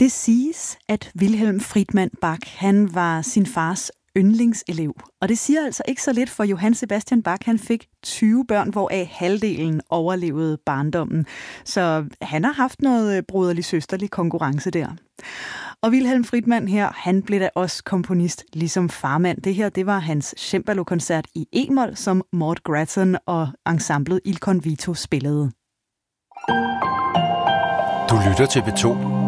Det siges, at Wilhelm Friedman Bach, han var sin fars yndlingselev. Og det siger altså ikke så lidt, for Johann Sebastian Bach, han fik 20 børn, hvoraf halvdelen overlevede barndommen. Så han har haft noget broderlig søsterlig konkurrence der. Og Wilhelm Friedman her, han blev da også komponist, ligesom farmand. Det her, det var hans cembalo-koncert i E-mol, som Mort Gratton og ensemblet Il Convito spillede. Du lytter til P2.